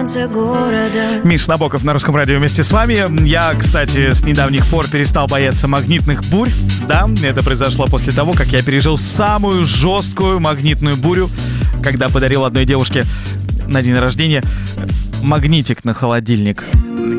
конце города. Миш Набоков на Русском радио вместе с вами. Я, кстати, с недавних пор перестал бояться магнитных бурь. Да, это произошло после того, как я пережил самую жесткую магнитную бурю, когда подарил одной девушке на день рождения магнитик на холодильник.